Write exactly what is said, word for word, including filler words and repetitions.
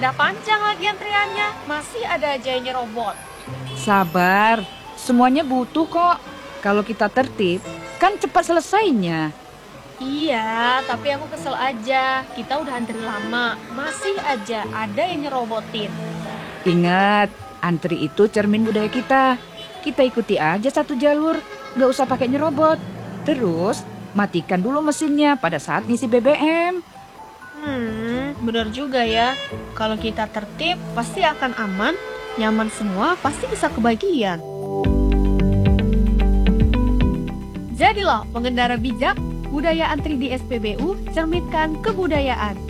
Udah panjang lagi antriannya, masih ada aja yang nyerobot. Sabar, semuanya butuh kok. Kalau kita tertib, kan cepat selesainya. Iya, tapi aku kesel aja. Kita udah antri lama, masih aja ada yang nyerobotin. Ingat, antri itu cermin budaya kita. Kita ikuti aja satu jalur, nggak usah pakai nyerobot. Terus, matikan dulu mesinnya pada saat ngisi B B M. Hmm, bener juga ya. Kalau kita tertib, pasti akan aman, nyaman semua, pasti bisa kebagian. Jadilah pengendara bijak, budaya antri di S P B U, cerminkan kebudayaan.